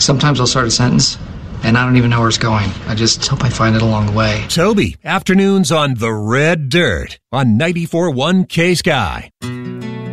Sometimes I'll start a sentence, and I don't even know where it's going. I just hope I find it along the way. Toby, afternoons on The Red Dirt on 94.1 K-Sky.